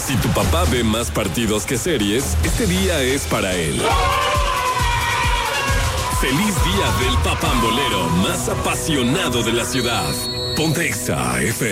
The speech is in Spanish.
Si tu papá ve más partidos que series, este día es para él. Feliz día del papambolero más apasionado de la ciudad. Ponte Exa FM.